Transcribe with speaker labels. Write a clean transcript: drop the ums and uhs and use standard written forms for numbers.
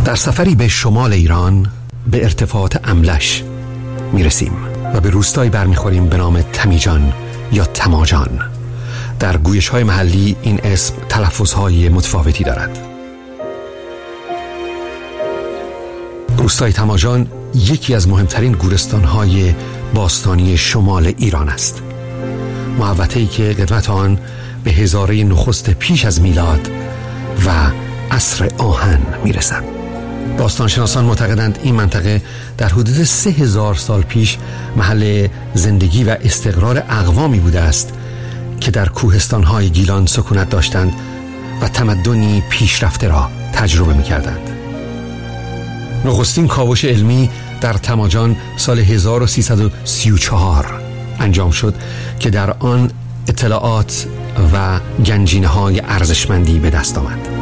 Speaker 1: در سفری به شمال ایران به ارتفاعات املش میرسیم و به روستایی برمیخوریم به نام تمیجان یا تماجان. در گویش‌های محلی این اسم تلفظهای متفاوتی دارد. روستای تماجان یکی از مهمترین گورستان‌های باستانی شمال ایران است. محوطه‌ای که قدمت آن به هزاره نخست پیش از میلاد و عصر آهن میرسد. باستانشناسان معتقدند این منطقه در حدود 3000 سال پیش محل زندگی و استقرار اقوامی بوده است که در کوهستان‌های گیلان سکونت داشتند و تمدنی پیشرفته را تجربه می‌کردند. نخستین کاوش علمی در تماجان سال 1334 انجام شد که در آن اطلاعات و گنجینه‌های ارزشمندی به دست آمد.